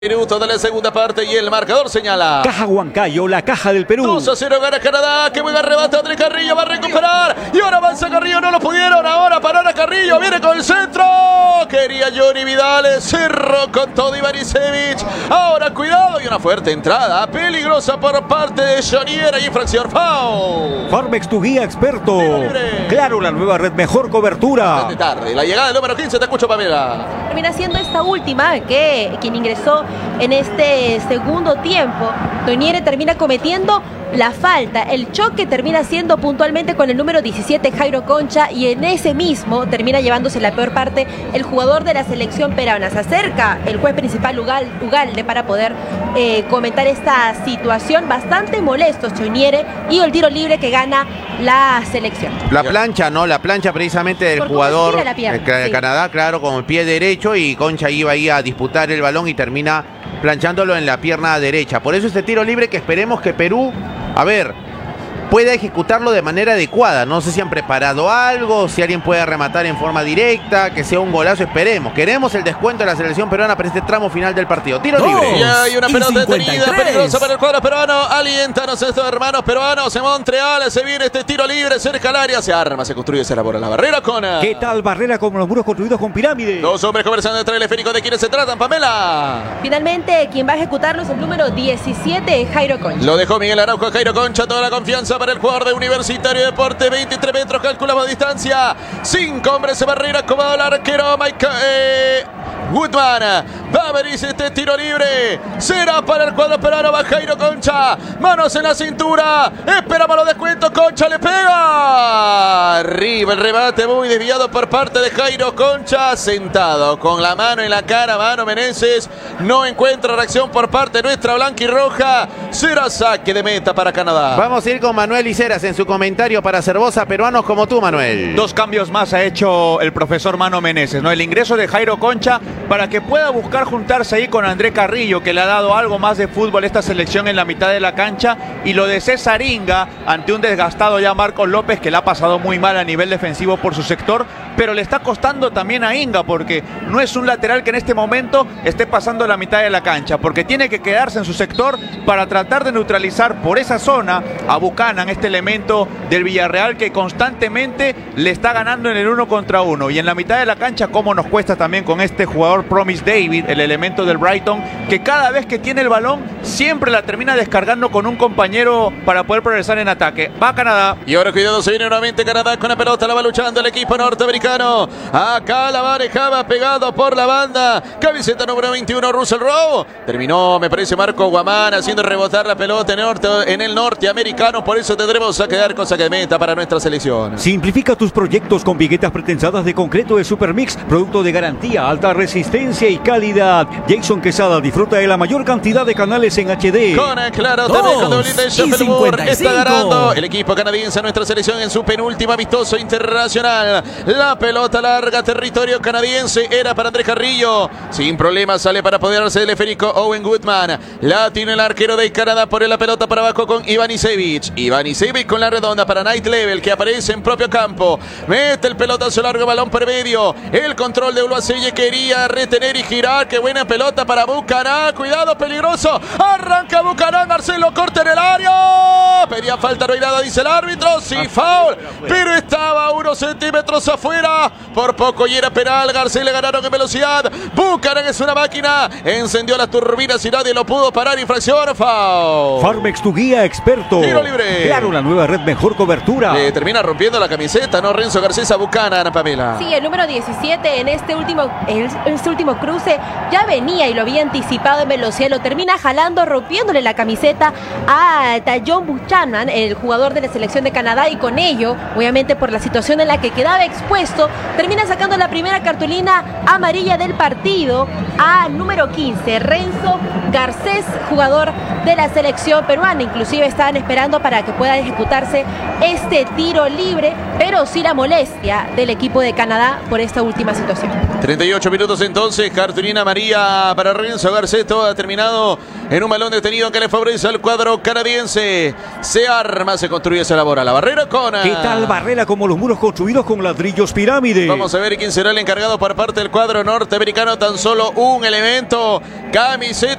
Minutos de la segunda parte y el marcador señala. Caja Huancayo, la caja del Perú. 2-0 gana Canadá. Que buen arrebato Andrés Carrillo. Va a recuperar. Y ahora avanza Carrillo. No lo pudieron. Ahora parar a Carrillo. Viene con el centro. Quería Johnny Vidal. Cerró con todo Ivanisevic. Ahora cuidado. Y una fuerte entrada. Peligrosa por parte de Jonier. Y infracción. Foul. Farmex, tu guía experto. Claro, la nueva red. Mejor cobertura. Bastante tarde. La llegada del número 15. Te escucho, Pamela. Termina siendo esta última que quien ingresó en este segundo tiempo. Toniere termina cometiendo la falta, el choque termina siendo puntualmente con el número 17 Jairo Concha, y en ese mismo termina llevándose la peor parte el jugador de la selección peruana. Se acerca el juez principal Ugalde para poder comentar esta situación. Bastante molesto Toniere, y el tiro libre que gana la selección. La plancha, ¿no? La plancha precisamente del jugador de Canadá, claro, con el pie derecho, y Concha iba ahí a disputar el balón y termina planchándolo en la pierna derecha. Por eso este tiro libre que esperemos que Perú, pueda ejecutarlo de manera adecuada. No sé si han preparado algo, si alguien puede rematar en forma directa, que sea un golazo, esperemos. Queremos el descuento de la selección peruana para este tramo final del partido. Tiro libre. Y hay una pelota detenida, peligrosa para el cuadro peruano. Aliéntanos estos hermanos peruanos en Montreal. Se viene este tiro libre cerca al área. Se arma, se construye, se elabora la barrera con... ¿Qué tal barrera como los muros construidos con pirámides? Dos hombres conversando entre el esférico. ¿De quiénes se tratan, Pamela? Finalmente, quien va a ejecutarlo es el número 17, Jairo Concha. Lo dejó Miguel Araujo, Jairo Concha. Toda la confianza para el jugador de Universitario Deporte. 23 metros, calculamos distancia. 5 hombres en barrera, acomodado el arquero Woodman. Va a venir este tiro libre. Será para el cuadro peruano. Va Jairo Concha. Manos en la cintura. Esperamos los descuentos. Concha le pega. Arriba el remate muy desviado por parte de Jairo Concha. Sentado con la mano en la cara. Mano Meneses. No encuentra reacción por parte de nuestra blanca y roja. Será saque de meta para Canadá. Vamos a ir con Manuel Iceras en su comentario para Cervosa. Peruanos como tú, Manuel. Dos cambios más ha hecho el profesor Mano Meneses, ¿no? El ingreso de Jairo Concha para que pueda buscar juntarse ahí con Andrés Carrillo, que le ha dado algo más de fútbol a esta selección en la mitad de la cancha, y lo de César Inga ante un desgastado ya Marcos López, que le ha pasado muy mal a nivel defensivo por su sector, pero le está costando también a Inga, porque no es un lateral que en este momento esté pasando la mitad de la cancha, porque tiene que quedarse en su sector para tratar de neutralizar por esa zona a Buchanan, este elemento del Villarreal que constantemente le está ganando en el 1 contra 1, y en la mitad de la cancha cómo nos cuesta también con este jugador Promise David, el elemento del Brighton, que cada vez que tiene el balón siempre la termina descargando con un compañero para poder progresar en ataque. Va Canadá. Y ahora cuidado, se viene nuevamente Canadá con la pelota, la va luchando el equipo norteamericano. Acá la manejaba pegado por la banda. Camiseta número 21, Russell Rowe. Terminó, me parece, Marco Guamán haciendo rebotar la pelota en el norteamericano. Por eso tendremos a quedar con saque de meta para nuestra selección. Simplifica tus proyectos con viguetas pretensadas de concreto de Supermix, producto de garantía, alta resistencia y calidad. Jason Quesada disfruta de la mayor cantidad de canales en HD. Con claro, está ganando el equipo canadiense a nuestra selección en su penúltimo amistoso internacional. La pelota larga, territorio canadiense, era para Andrés Carrillo. Sin problema sale para apoderarse del esférico Owen Goodman. La tiene el arquero de Canadá, pone la pelota para abajo con Ivanisevic. Ivanisevic con la redonda para Night Level, que aparece en propio campo. Mete el pelotazo largo, balón por medio. El control de Uluacelle, quería retener y girar. Qué buena pelota para Buchanan. Cuidado, peligroso. Arranca Buchanan, Marcelo, corta en el área. Pedía falta, no hay nada, dice el árbitro. Sí, foul, pero estaba unos centímetros afuera. Por poco y era penal. Garcés le ganaron en velocidad. Buchanan es una máquina. Encendió las turbinas y nadie lo pudo parar. Infracción, foul. Farmex, tu guía experto. Tiro libre. Claro, la nueva red, mejor cobertura. Termina rompiendo la camiseta, ¿no? Renzo Garcés a Buchanan, Pamela. Sí, el número 17 en este último cruce ya venía y lo había anticipado en velocidad. Lo termina jalando, rompiéndole la camiseta a John Buchanan, el jugador de la selección de Canadá, y con ello, obviamente por la situación en la que quedaba expuesto, termina sacando la primera cartulina amarilla del partido a número 15, Renzo Garcés, jugador de la selección peruana. Inclusive estaban esperando para que pueda ejecutarse este tiro libre, pero sí la molestia del equipo de Canadá por esta última situación. 38 minutos entonces, cartulina amarilla para Renzo Garcés. Todo ha terminado en un balón detenido que le favorece al cuadro canadiense. se arma, se construye, se elabora la barrera con... ¿Qué tal barrera como los muros construidos con ladrillos pirámide? Vamos a ver quién será el encargado por parte del cuadro norteamericano. Tan solo un elemento. Camiseta